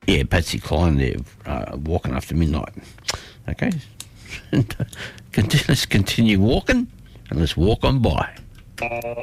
Yeah, Patsy Cline there, walking after midnight. Okay, let's continue walking and let's walk on by.